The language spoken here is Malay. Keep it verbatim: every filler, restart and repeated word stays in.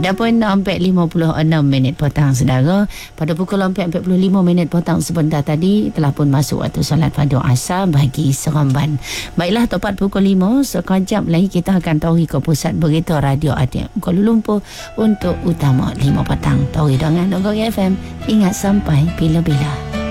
Dah pun sampai lima puluh enam minit petang, saudara. Pada pukul empat empat puluh lima minit petang sebentar tadi telah pun masuk waktu solat fardu asar bagi Seremban. Baiklah, tepat pukul lima, sekejap lagi kita akan tauhi ke pusat berita radio Adik Kuala Lumpur untuk utama lima petang. Tauhi dengan Dongkong F M. Ingat sampai bila-bila.